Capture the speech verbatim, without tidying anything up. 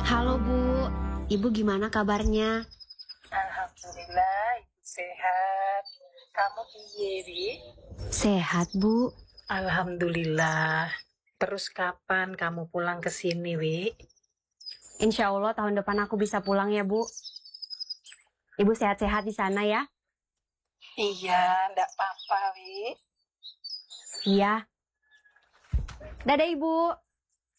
Halo Bu, Ibu gimana kabarnya? Alhamdulillah, ibu sehat. Kamu piye, Wi? Sehat Bu. Alhamdulillah. Terus kapan kamu pulang ke sini, Wi? Insya Allah tahun depan aku bisa pulang ya Bu. Ibu sehat-sehat di sana ya? Iya, ndak apa-apa, Wi. Iya. Dadah Ibu.